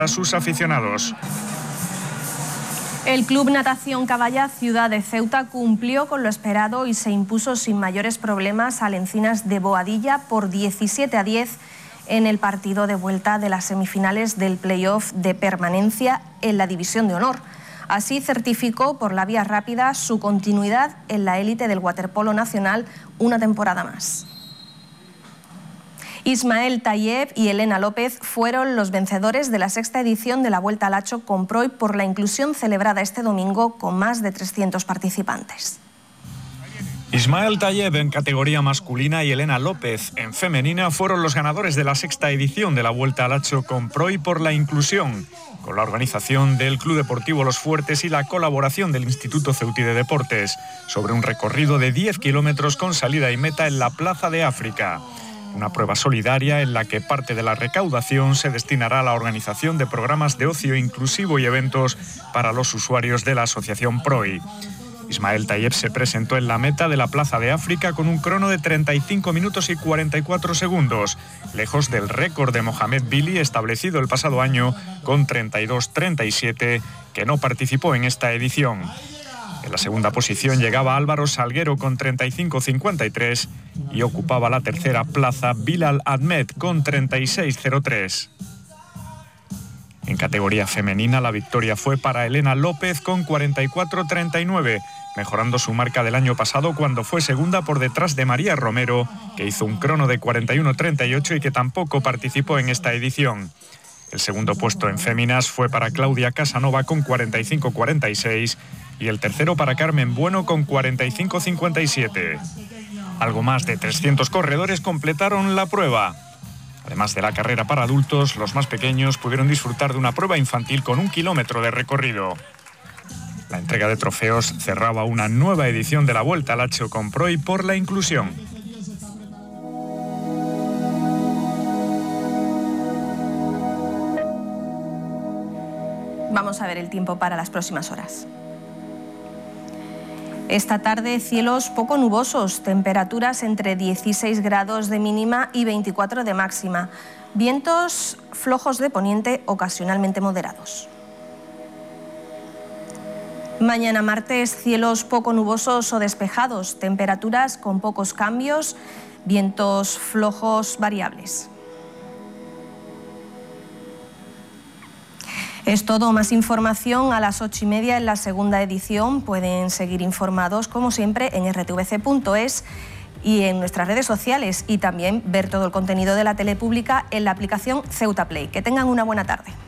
a sus aficionados. El Club Natación Caballa Ciudad de Ceuta cumplió con lo esperado y se impuso sin mayores problemas al Encinas de Boadilla por 17-10 en el partido de vuelta de las semifinales del play-off de permanencia en la División de Honor. Así certificó por la vía rápida su continuidad en la élite del waterpolo nacional una temporada más. Ismael Tayeb y Elena López fueron los vencedores de la sexta edición de la Vuelta al Hacho Comproy por la inclusión celebrada este domingo con más de 300 participantes. Ismael Tayeb en categoría masculina y Elena López en femenina fueron los ganadores de la sexta edición de la Vuelta al Hacho Comproy por la inclusión, con la organización del Club Deportivo Los Fuertes y la colaboración del Instituto Ceutí de Deportes, sobre un recorrido de 10 kilómetros con salida y meta en la Plaza de África. Una prueba solidaria en la que parte de la recaudación se destinará a la organización de programas de ocio inclusivo y eventos para los usuarios de la asociación PROI. Ismael Tayeb se presentó en la meta de la Plaza de África con un crono de 35 minutos y 44 segundos, lejos del récord de Mohamed Bili establecido el pasado año con 32:37, que no participó en esta edición. En la segunda posición llegaba Álvaro Salguero con 35:53 y ocupaba la tercera plaza Bilal Ahmed con 36:03. En categoría femenina la victoria fue para Elena López con 44:39, mejorando su marca del año pasado cuando fue segunda por detrás de María Romero, que hizo un crono de 41:38 y que tampoco participó en esta edición. El segundo puesto en féminas fue para Claudia Casanova con 45:46 y el tercero para Carmen Bueno con 45:57. Algo más de 300 corredores completaron la prueba. Además de la carrera para adultos, los más pequeños pudieron disfrutar de una prueba infantil con 1 kilómetro de recorrido. La entrega de trofeos cerraba una nueva edición de la Vuelta al Hacho Comproy por la inclusión. Vamos a ver el tiempo para las próximas horas. Esta tarde cielos poco nubosos, temperaturas entre 16 grados de mínima y 24 de máxima. Vientos flojos de poniente ocasionalmente moderados. Mañana martes cielos poco nubosos o despejados, temperaturas con pocos cambios, vientos flojos variables. Es todo, más información a las 8:30 en la segunda edición. Pueden seguir informados como siempre en rtvc.es y en nuestras redes sociales, y también ver todo el contenido de la tele pública en la aplicación Ceuta Play. Que tengan una buena tarde.